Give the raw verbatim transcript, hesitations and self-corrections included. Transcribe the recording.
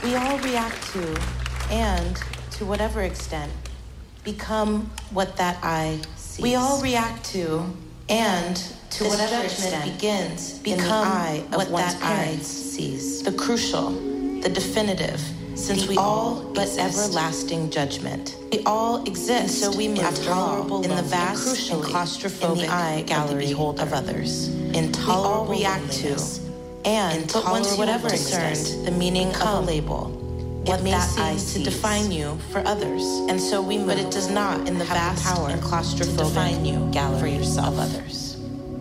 We all react to, and to whatever extent, become what that eye sees. We all react to, and to This whatever judgment extent, begins become in the eye of what one's that eye parents. sees. The crucial, the definitive, since The we all but exist. everlasting judgment. We all exist, and so we move after all, in the vast and crucially, claustrophobic in the eye gallery of the of, beholder. others. Intolerable We all react to, loneliness. and but once you Intolerable discerned loneliness. the meaning of a Become label, what it may that seem eye to sees. define you for others, and so we move. But it does not in the have the vast power and to claustrophobic define you gallery for yourself. of others.